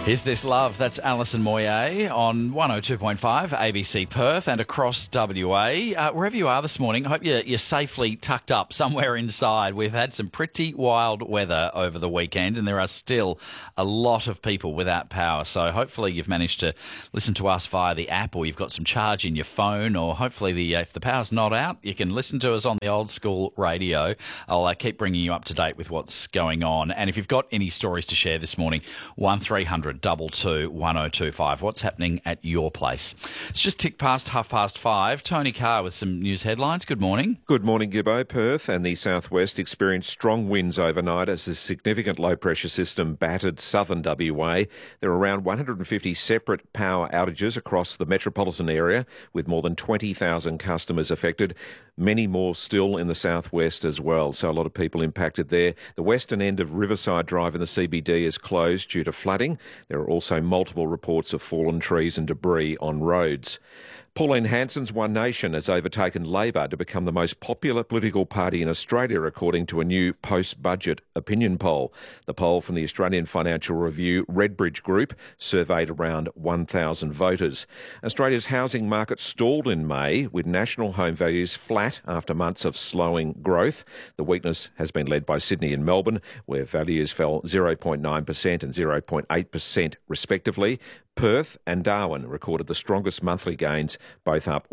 Is This Love? That's Alison Moyet on 102.5 ABC Perth and across WA. Wherever you are this morning, I hope you're safely tucked up somewhere inside. We've had some pretty wild weather over the weekend and there are still a lot of people without power. So hopefully you've managed to listen to us via the app, or you've got some charge in your phone, or hopefully if the power's not out, you can listen to us on the old school radio. I'll keep bringing you up to date with what's going on. And if you've got any stories to share this morning, 1300 22 1025. What's happening at your place? It's just ticked past 5:30. Tony Carr with some news headlines. Good morning. Good morning, Gibbo. Perth and the southwest experienced strong winds overnight as a significant low-pressure system battered southern WA. There are around 150 separate power outages across the metropolitan area, with more than 20,000 customers affected. Many more still in the southwest as well, so a lot of people impacted there. The western end of Riverside Drive in the CBD is closed due to flooding. There are also multiple reports of fallen trees and debris on roads. Pauline Hanson's One Nation has overtaken Labor to become the most popular political party in Australia, according to a new post-budget opinion poll. The poll from the Australian Financial Review Redbridge Group surveyed around 1,000 voters. Australia's housing market stalled in May, with national home values flat after months of slowing growth. The weakness has been led by Sydney and Melbourne, where values fell 0.9% and 0.8% respectively. Perth and Darwin recorded the strongest monthly gains, both up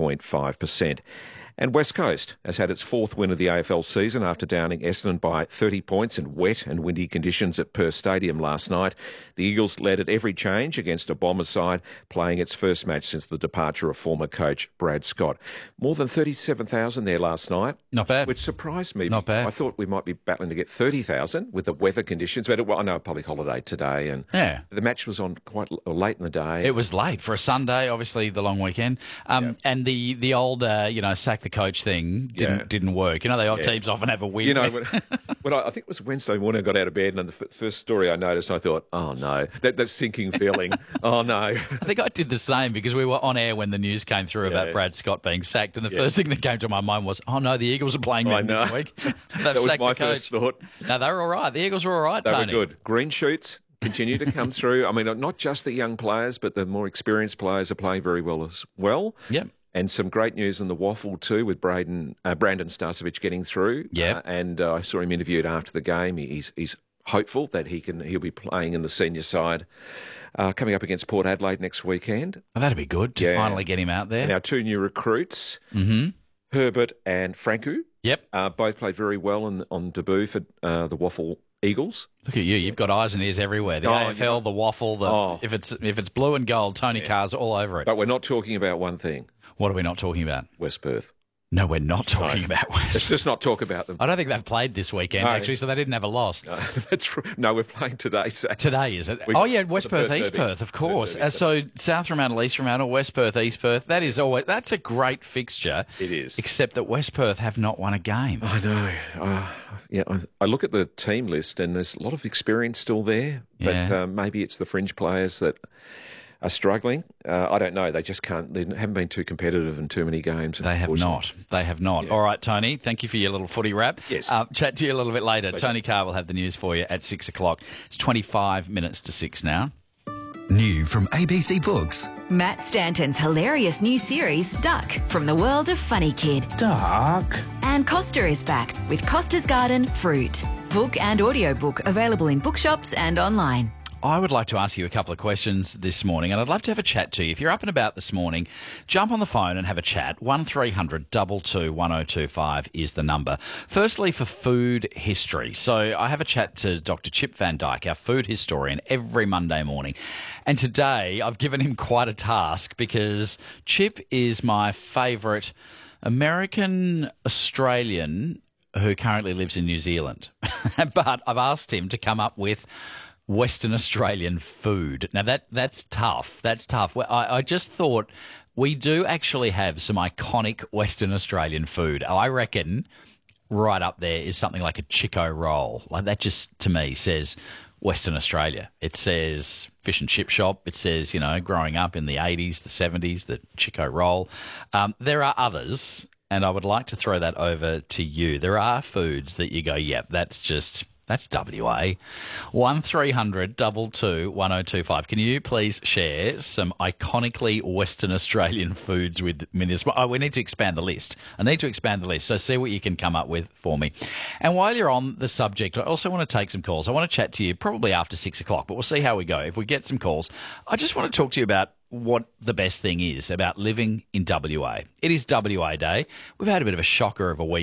1.5%. And West Coast has had its fourth win of the AFL season after downing Essendon by 30 points in wet and windy conditions at Perth Stadium last night. The Eagles led at every change against a Bombers side, playing its first match since the departure of former coach Brad Scott. More than 37,000 there last night. Not bad. Which surprised me. Not bad. I thought we might be battling to get 30,000 with the weather conditions. But I know a public holiday today, and the match was on quite late in the day. It was late for a Sunday, obviously the long weekend. And the old, sack the coach thing didn't work. You know, the odd teams often have a win. You know, when I think it was Wednesday morning, I got out of bed, and the first story I noticed, I thought, oh no, that sinking feeling. Oh no. I think I did the same because we were on air when the news came through about Brad Scott being sacked, and the first thing that came to my mind was, oh no, the Eagles are playing them this week. That was my first thought. No, they were all right. The Eagles were all right, Tony. Tony. They were good. Green shoots continue to come through. I mean, not just the young players, but the more experienced players are playing very well as well. Yep. And some great news in the waffle too, with Brandon Starcevich getting through. Yeah. And I saw him interviewed after the game. He's hopeful that he'll be playing in the senior side coming up against Port Adelaide next weekend. Well, that'd be good to finally get him out there. And our two new recruits, Herbert and Franku, both played very well on debut for the Waffle Eagles. Look at you. You've got eyes and ears everywhere. The AFL, the Waffle, if it's blue and gold, Tony Carr's all over it. But we're not talking about one thing. What are we not talking about? West Perth. No, we're not talking about West. Let's just not talk about them. I don't think they've played this weekend, actually, so they didn't have a loss. No, that's true. No, we're playing today. Today, is it? West Perth, East Perth, of course. So South Fremantle, East Fremantle, West Perth, East Perth. That's a great fixture. It is. Except that West Perth have not won a game. I know. I look at the team list and there's a lot of experience still there, but maybe it's the fringe players that are struggling. I don't know. They just can't. They haven't been too competitive in too many games. They have not. Yeah. All right, Tony, thank you for your little footy wrap. Yes. Chat to you a little bit later. Pleasure. Tony Carr will have the news for you at 6 o'clock. It's 25 minutes to 6 now. New from ABC Books. Matt Stanton's hilarious new series, Duck, from the world of Funny Kid. Duck. And Costa is back with Costa's Garden Fruit. Book and audiobook available in bookshops and online. I would like to ask you a couple of questions this morning, and I'd love to have a chat to you. If you're up and about this morning, jump on the phone and have a chat. 1300 22 1025 is the number. Firstly, for food history. So I have a chat to Dr. Chip Van Dyke, our food historian, every Monday morning. And today I've given him quite a task because Chip is my favourite American Australian who currently lives in New Zealand. But I've asked him to come up with Western Australian food. Now, that's tough. That's tough. I just thought we do actually have some iconic Western Australian food. I reckon right up there is something like a Chico roll. Like that just, to me, says Western Australia. It says fish and chip shop. It says, growing up in the 80s, the 70s, the Chico roll. There are others, and I would like to throw that over to you. There are foods that you go, yep, that's just That's WA. 1300 22 1025. Can you please share some iconically Western Australian foods with me this morning? Oh, we need to expand the list. I need to expand the list. So see what you can come up with for me. And while you're on the subject, I also want to take some calls. I want to chat to you probably after 6 o'clock, but we'll see how we go. If we get some calls, I just want to talk to you about what the best thing is about living in WA. It is WA Day. We've had a bit of a shocker of a week